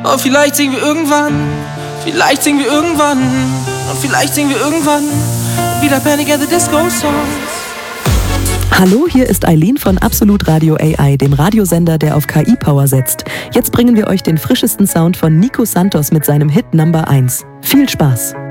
Oh, vielleicht singen wir irgendwann, vielleicht singen wir irgendwann, und vielleicht singen wir irgendwann wieder Panic at the Disco Songs. Hallo, hier ist Eileen von Absolut Radio AI, dem Radiosender, der auf KI-Power setzt. Jetzt bringen wir euch den frischesten Sound von Nico Santos mit seinem Hit Number 1. Viel Spaß!